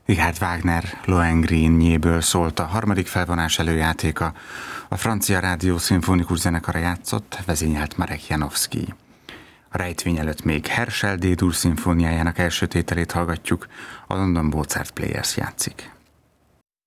Richard Wagner Lohengrinjéből szólt a harmadik felvonás előjátéka. A francia rádió szimfonikus zenekara játszott, vezényelt Marek Janowski. A rejtvény előtt még Herschel D-dur szimfóniájának első tételét hallgatjuk, a London Mozart Players játszik.